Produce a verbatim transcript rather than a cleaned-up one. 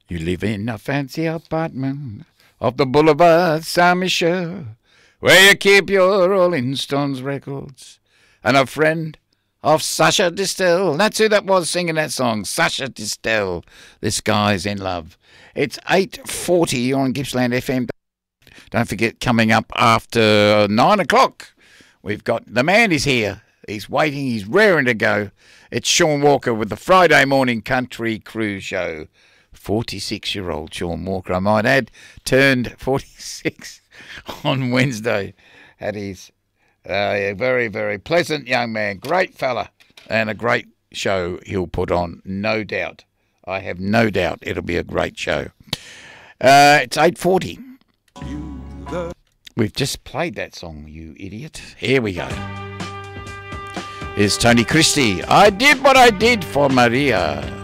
You live in a fancy apartment off the Boulevard Saint-Michel, where you keep your Rolling Stones records, and a friend of Sasha Distel. That's who that was singing that song, Sasha Distel. This guy's in love. It's eight forty on Gippsland F M. Don't forget, coming up after nine o'clock, we've got the man is here. He's waiting. He's raring to go. It's Sean Walker with the Friday Morning Country Cruise Show. forty-six-year-old Sean Walker, I might add, turned forty-six on Wednesday. Had his uh, a very, very pleasant young man, great fella, and a great show he'll put on, no doubt. I have no doubt it'll be a great show. Uh, it's eight forty. We've just played that song, you idiot. Here we go. Here's Tony Christie. I did what I did for Maria.